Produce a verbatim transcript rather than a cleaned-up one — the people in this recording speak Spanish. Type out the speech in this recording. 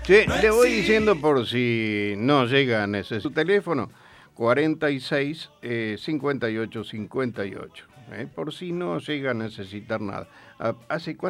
Sí, le voy diciendo por si no llega a necesitar su teléfono, cuarenta y seis, eh, cincuenta y ocho, cincuenta y ocho, eh, por si no llega a necesitar nada. Ah, ¿Hace cuánto?